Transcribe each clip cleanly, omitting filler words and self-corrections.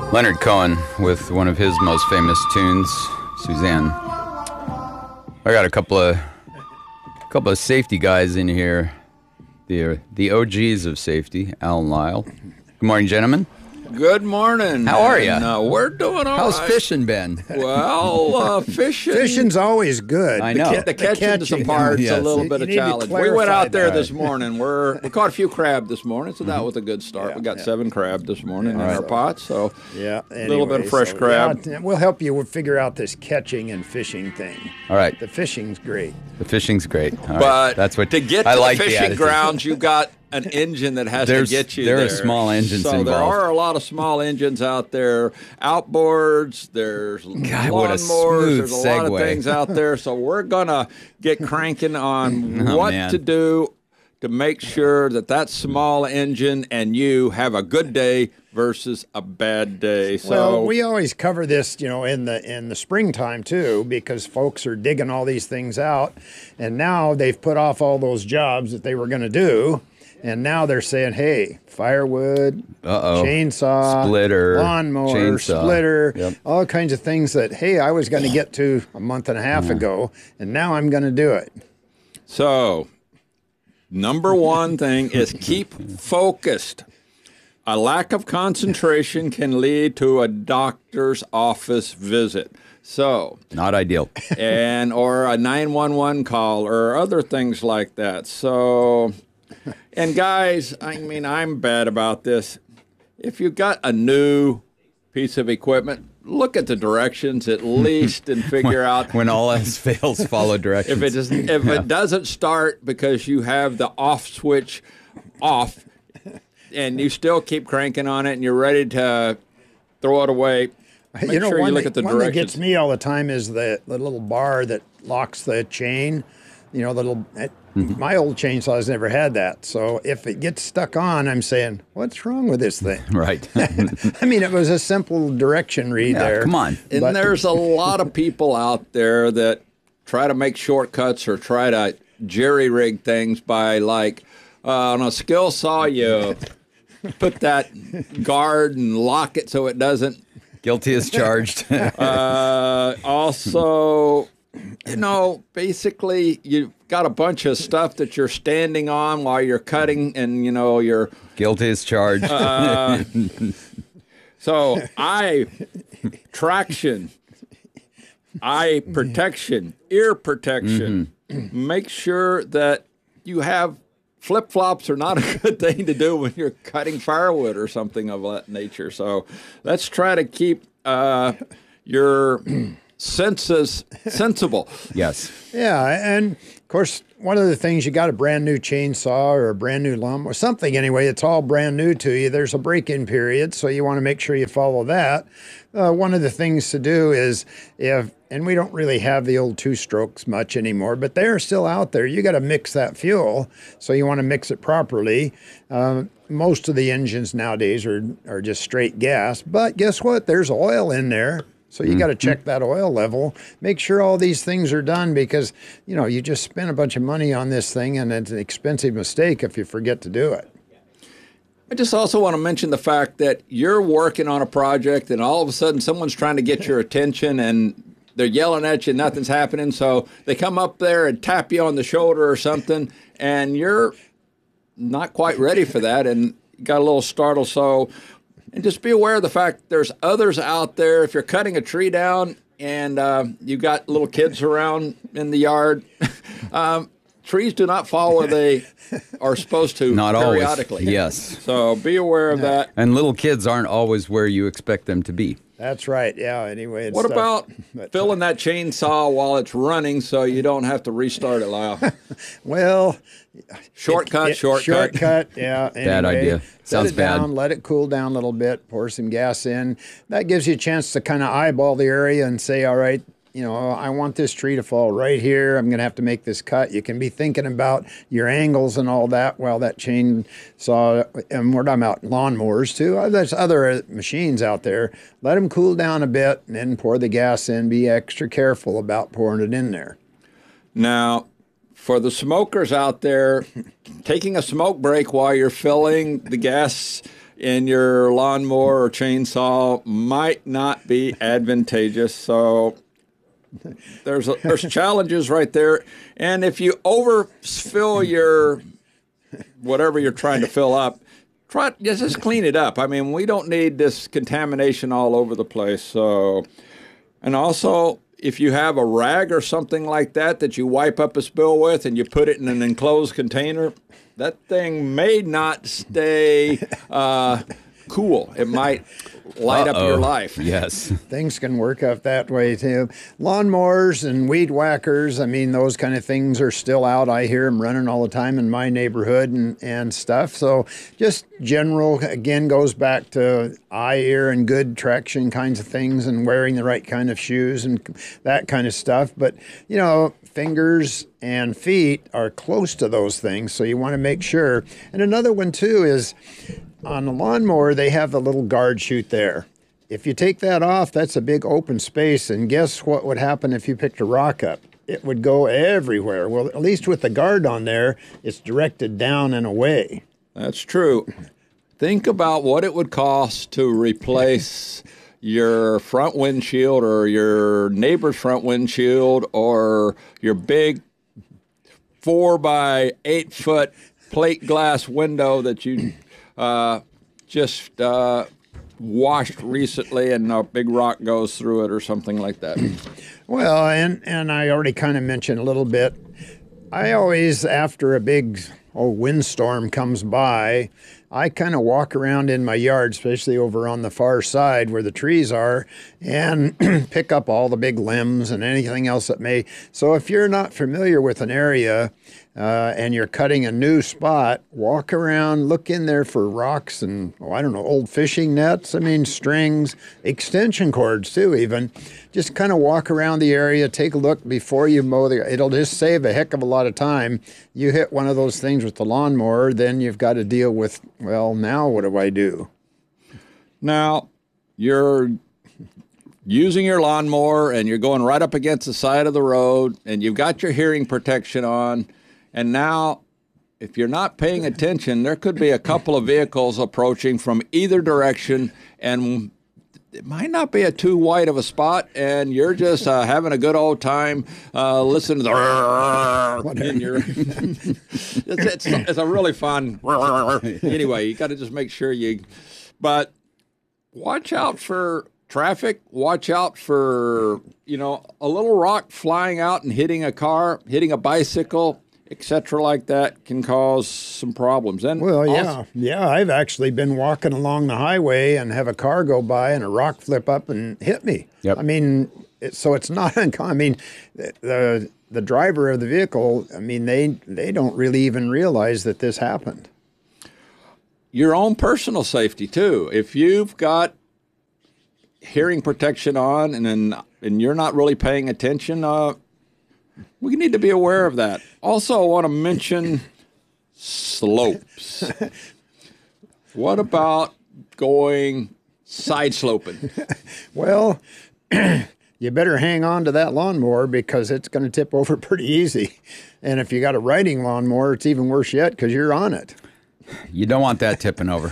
Leonard Cohen with one of his most famous tunes, Suzanne. I got a couple of safety guys in here. The OGs of safety, Al and Lyle. Good morning, gentlemen. Good morning. How are you? We're doing all How's right. fishing been? Well, Fishing's always good. I know. The catching part's Yes. a little bit You of need to challenge. We clarify went out there that. this morning. We caught a few crab this morning, so that was a good start. We got 7 crab this morning in our pot, so Yeah, a little bit of fresh crab. Yeah, we'll help you figure out this catching and fishing thing. All right. The fishing's great. The fishing's great. All right. But That's what to get I to like the fishing attitude. grounds, you got an engine that has to get you there there. are small engines so involved. there are a lot of small engines out there. Outboards, there's God, what a lawnmowers, smooth there's a lot of segue. things out there. So we're going to get cranking on Oh, what man. to do to make sure that small engine and you have a good day versus a bad day. So Well, we always cover this, in the springtime too, because folks are digging all these things out, and now they've put off all those jobs that they were going to do, and now they're saying, "Hey, firewood, chainsaw, Splitter, lawnmower, chainsaw. splitter, Yep. all kinds of things that hey, I was going to get to a month and a half ago, and now I'm going to do it." So, number one thing is keep focused. A lack of concentration can lead to a doctor's office visit. So, Not ideal. or a 911 call or other things like that. So, and guys, I'm bad about this. If you got a new piece of equipment, look at the directions at least and figure out When all else fails, follow directions. if it doesn't start because you have the off switch off and you still keep cranking on it and you're ready to throw it away, make sure you look at the one that directions. gets me all the time is the little bar that locks the chain. My old chainsaws never had that. So if it gets stuck on, I'm saying, what's wrong with this thing? Right. It was a simple direction read Yeah, there. come on. And But- there's a lot of people out there that try to make shortcuts or try to jerry-rig things by, on a skill saw, you put that guard and lock it so it doesn't. Guilty as charged. Also, basically, you've got a bunch of stuff that you're standing on while you're cutting, and, you're... Guilty as charged. So, traction, eye protection, ear protection. Make sure that you have flip-flops are not a good thing to do when you're cutting firewood or something of that nature. So let's try to keep your senses sensible. Yes. Yeah, and of course, one of the things, you got a brand new chainsaw or a brand new lawnmower, something anyway, it's all brand new to you. There's a break-in period, so you want to make sure you follow that. One of the things to do is and we don't really have the old 2-strokes much anymore, but they're still out there. You got to mix that fuel, so you want to mix it properly. Most of the engines nowadays are just straight gas, but guess what? There's oil in there. So you got to check that oil level, make sure all these things are done, because, you just spend a bunch of money on this thing, and it's an expensive mistake if you forget to do it. I just also want to mention the fact that you're working on a project and all of a sudden someone's trying to get your attention and they're yelling at you, nothing's happening. So they come up there and tap you on the shoulder or something, and you're not quite ready for that and got a little startled. So, and just be aware of the fact there's others out there. If you're cutting a tree down and you got little kids around in the yard, trees do not fall where they are supposed to Not periodically. always. Yes. So be aware of that. And little kids aren't always where you expect them to be. That's right. Yeah. Anyway, it's What stuff- about but- filling that chainsaw while it's running so you don't have to restart it, Lyle? Well, Shortcut. Shortcut. Yeah. Bad anyway, idea. Sounds set it down, bad. let it cool down a little bit. Pour some gas in. That gives you a chance to kind of eyeball the area and say, all right, I want this tree to fall right here. I'm going to have to make this cut. You can be thinking about your angles and all that while that chainsaw, and we're talking about lawnmowers too. There's other machines out there. Let them cool down a bit and then pour the gas in. Be extra careful about pouring it in there. Now, for the smokers out there, taking a smoke break while you're filling the gas in your lawnmower or chainsaw might not be advantageous. So there's challenges right there. And if you overfill your whatever you're trying to fill up, just clean it up. I mean, we don't need this contamination all over the place. So, and also, if you have a rag or something like that you wipe up a spill with and you put it in an enclosed container, that thing may not stay cool. It might light up your life. Yes. Things can work out that way too. Lawnmowers and weed whackers, I mean, those kind of things are still out. I hear them running all the time in my neighborhood and stuff. So just general, again, goes back to eye, ear, and good traction kinds of things and wearing the right kind of shoes and that kind of stuff. But, you know, fingers and feet are close to those things, so you want to make sure. And another one too is on the lawnmower, they have the little guard chute there. If you take that off, that's a big open space, and guess what would happen if you picked a rock up? It would go everywhere. Well, at least with the guard on there, it's directed down and away. That's true. Think about what it would cost to replace your front windshield or your neighbor's front windshield or your big 4 by 8 foot plate glass window that you just washed recently and a big rock goes through it or something like that. Well, and I already kind of mentioned a little bit. I always, after a big windstorm comes by, I kind of walk around in my yard, especially over on the far side where the trees are, and pick up all the big limbs and anything else that may. So if you're not familiar with an area and you're cutting a new spot, walk around, look in there for rocks and, I don't know, old fishing nets, strings, extension cords too even. Just kind of walk around the area, take a look before you mow it'll just save a heck of a lot of time. You hit one of those things with the lawnmower, then you've got to deal with, well, now what do I do? Now, you're using your lawnmower and you're going right up against the side of the road and you've got your hearing protection on. And now, if you're not paying attention, there could be a couple of vehicles approaching from either direction, and it might not be a too wide of a spot, and you're just having a good old time listening to the in your. It's a really fun. Anyway, you got to just make sure but watch out for traffic. Watch out for a little rock flying out and hitting a car, hitting a bicycle, etc. like that can cause some problems. And yeah, I've actually been walking along the highway and have a car go by and a rock flip up and hit me. Yep. So it's not uncommon. The driver of the vehicle, they don't really even realize that this happened. Your own personal safety too. If you've got hearing protection on and you're not really paying attention, we need to be aware of that. Also, I want to mention slopes. What about going side sloping? Well, you better hang on to that lawnmower because it's going to tip over pretty easy. And if you got a riding lawnmower, it's even worse yet because you're on it. You don't want that tipping over.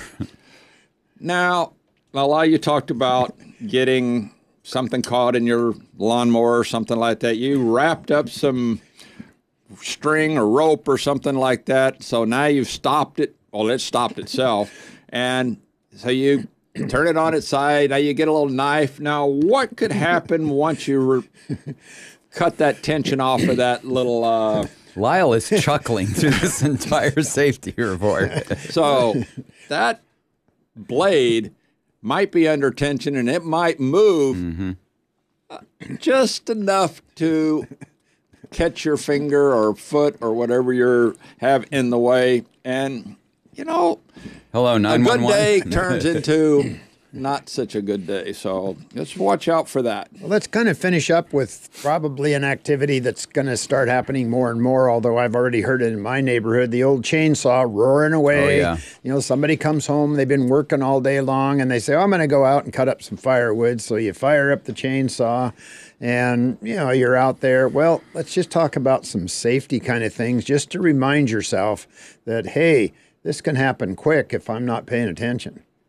Now, a lot of you talked about getting something caught in your lawnmower or something like that. You wrapped up some string or rope or something like that. So now you've stopped it. Well, it stopped itself. And so you turn it on its side. Now you get a little knife. Now, what could happen once you cut that tension off of that little... Lyle is chuckling through this entire safety report. So that blade might be under tension and it might move just enough to catch your finger or foot or whatever you have in the way. And, hello, 911. A good day turns into not such a good day. So just watch out for that. Well, let's kind of finish up with probably an activity that's going to start happening more and more, although I've already heard it in my neighborhood, the old chainsaw roaring away. Oh, yeah. Somebody comes home, they've been working all day long, and they say, I'm going to go out and cut up some firewood. So you fire up the chainsaw and, you're out there. Well, let's just talk about some safety kind of things just to remind yourself that, hey, this can happen quick if I'm not paying attention.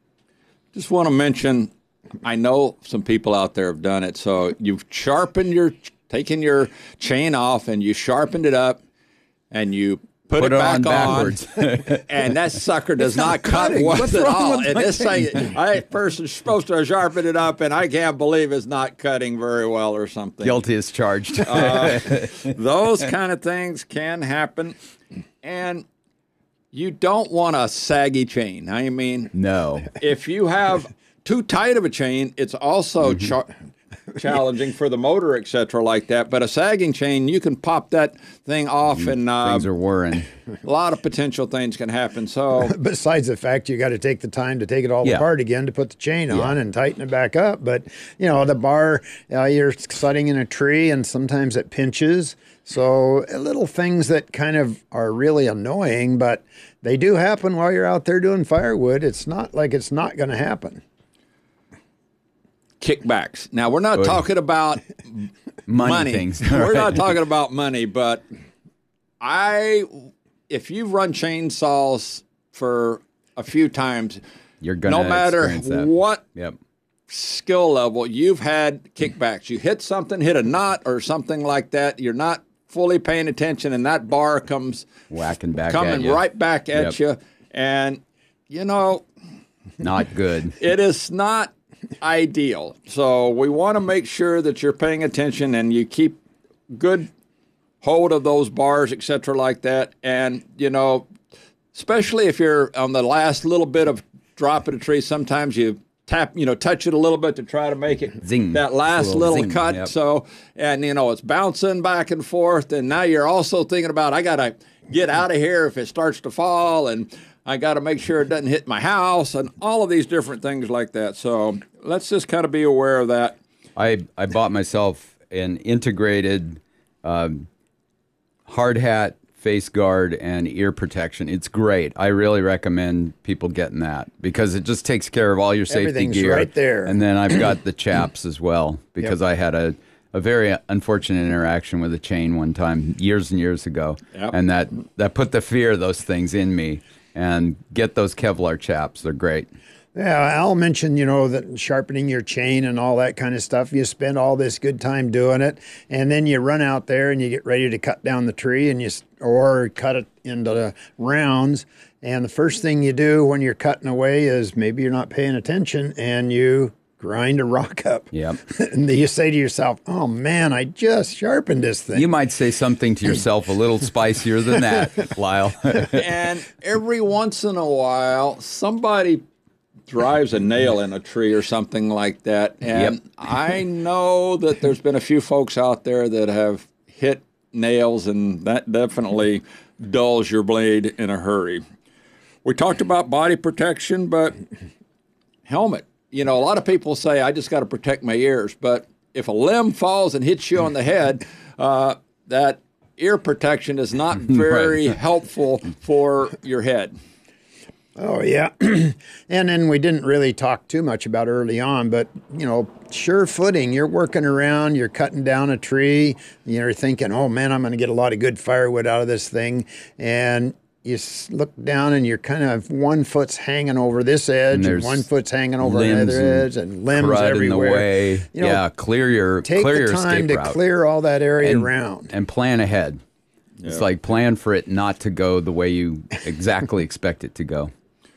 Just want to mention, I know some people out there have done it. So you've taken your chain off and you sharpened it up and you put it back on backwards. and that sucker does not cut worth at all. And this thing, I person's supposed to sharpen it up and I can't believe it's not cutting very well or something. Guilty as charged. Those kind of things can happen. And you don't want a saggy chain. I mean, No. if you have too tight of a chain, it's also challenging for the motor, etc., like that. But a sagging chain, you can pop that thing off, and Things are whirring. a lot of potential things can happen. So, Besides the fact you got to take the time to take it all Yeah. apart again to put the chain on and tighten it back up. But, you know, the bar, you're setting in a tree and sometimes it pinches. So little things that kind of are really annoying, but they do happen while you're out there doing firewood. It's not like it's not going to happen. kickbacks. Now, we're not talking about money. things. We're not talking about money, but if you've run chainsaws for a few times, You're gonna no matter experience that. what Yep. skill level, you've had kickbacks. You hit something, hit a knot or something like that. You're not fully paying attention, and that bar comes Whacking back at coming you. right back at you. And, you know, Not good. it is not ideal. So we want to make sure that you're paying attention and you keep good hold of those bars, etc., like that. And, you know, especially if you're on the last little bit of dropping a tree, sometimes you touch it a little bit to try to make it Zing. that last little Zing, cut. yep. So, and, you know, it's bouncing back and forth. And now you're also thinking about, I got to get out of here if it starts to fall. And I got to make sure it doesn't hit my house and all of these different things like that. So let's just kind of be aware of that. I bought myself an integrated hard hat, face guard, and ear protection. It's great. I really recommend people getting that because it just takes care of all your safety Everything's gear. right there. And then I've got the chaps as well because I had a very unfortunate interaction with a chain one time years and years ago. Yep. And that put the fear of those things in me. And get those Kevlar chaps. They're great. Yeah, Al mentioned, you know, that sharpening your chain and all that kind of stuff. You spend all this good time doing it, and then you run out there and you get ready to cut down the tree or cut it into the rounds. And the first thing you do when you're cutting away is maybe you're not paying attention and you grind a rock up. Yep. And you say to yourself, oh man, I just sharpened this thing. You might say something to yourself a little spicier than that, Lyle. And every once in a while, somebody drives a nail in a tree or something like that. And I know that there's been a few folks out there that have hit nails, and that definitely dulls your blade in a hurry. We talked about body protection, but helmet. You know, a lot of people say, I just got to protect my ears. But if a limb falls and hits you on the head, that ear protection is not very helpful for your head. Oh, yeah. And then we didn't really talk too much about early on, but, you know, sure footing. You're working around, you're cutting down a tree, you're thinking, oh, man, I'm going to get a lot of good firewood out of this thing. And you look down and you're kind of one foot's hanging over this edge and one foot's hanging over another edge and limbs everywhere. In the way. You know, clear your take the time to clear all that area around. And plan ahead. Yeah. It's like plan for it not to go the way you exactly expect it to go.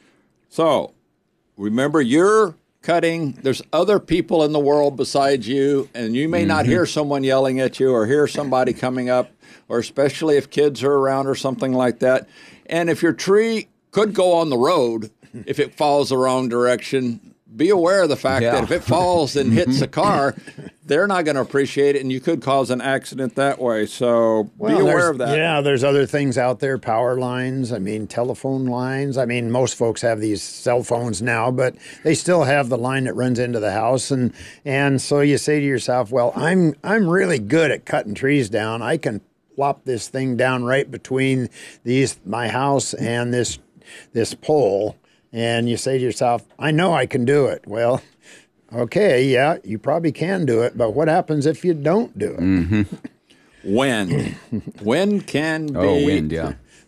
So, remember, you're cutting. There's other people in the world besides you, and you may not hear someone yelling at you or hear somebody coming up, or especially if kids are around or something like that. And if your tree could go on the road, if it falls the wrong direction, be aware of the fact that if it falls and hits a car, they're not going to appreciate it, and you could cause an accident that way. So be aware of that. Yeah, there's other things out there, power lines, telephone lines. Most folks have these cell phones now, but they still have the line that runs into the house. And so you say to yourself, well, I'm really good at cutting trees down. I can plop this thing down right between my house and this pole. And you say to yourself, I know I can do it. Well, okay, yeah, you probably can do it, but what happens if you don't do it? Wind can be wind, yeah.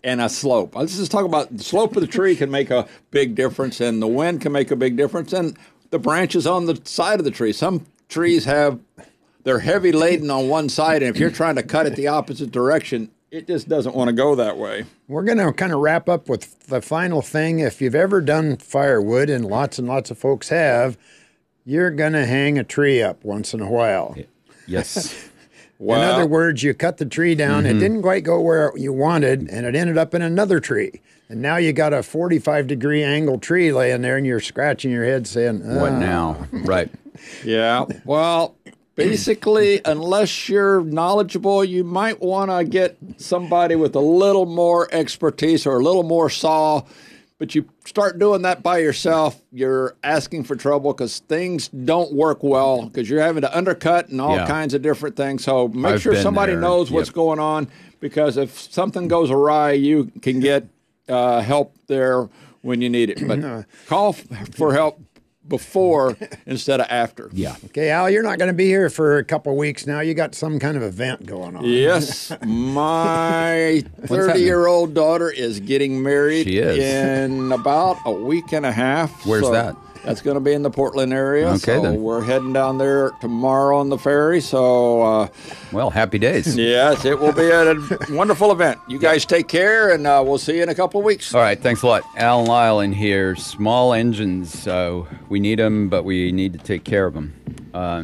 and a slope. Let's just talk about the slope of the tree can make a big difference, and the wind can make a big difference, and the branches on the side of the tree. Some trees they're heavy laden on one side, and if you're trying to cut it the opposite direction, it just doesn't want to go that way. We're going to kind of wrap up with the final thing. If you've ever done firewood, and lots of folks have, you're going to hang a tree up once in a while. Yes. In other words, you cut the tree down, it didn't quite go where you wanted, and it ended up in another tree. And now you got a 45-degree angle tree laying there, and you're scratching your head saying, What now? Right. Yeah. Well, basically, unless you're knowledgeable, you might want to get somebody with a little more expertise or a little more saw. But you start doing that by yourself, you're asking for trouble because things don't work well because you're having to undercut and all kinds of different things. So make sure somebody knows what's going on, because if something goes awry, you can get help there when you need it. But call for help before instead of after. Yeah. Okay, Al, you're not going to be here for a couple of weeks now. You got some kind of event going on. Yes, my 30-year-old daughter is getting married in about a week and a half. Where's that? That's going to be in the Portland area. Okay, so then. We're heading down there tomorrow on the ferry. So, well, happy days. Yes, it will be a wonderful event. You guys take care, and we'll see you in a couple of weeks. All right, thanks a lot. Al Lyle in here. Small engines, we need them, but we need to take care of them. Let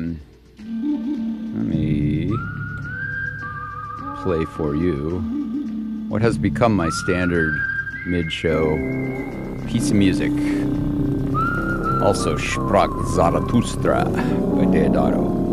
me play for you what has become my standard mid-show piece of music. Also, Sprach Zarathustra by Deodato.